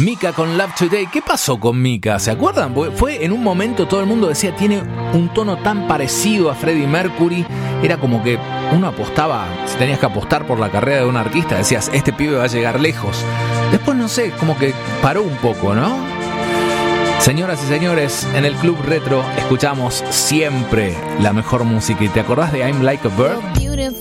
Mika con Love Today. ¿Qué pasó con Mika? ¿Se acuerdan? Fue en un momento todo el mundo decía tiene un tono tan parecido a Freddie Mercury. Era como que uno apostaba, si tenías que apostar por la carrera de un artista, decías, este pibe va a llegar lejos. Después no sé, como que paró un poco, ¿no? Señoras y señores, en el Club Retro escuchamos siempre la mejor música. ¿Y te acordás de I'm Like a Bird?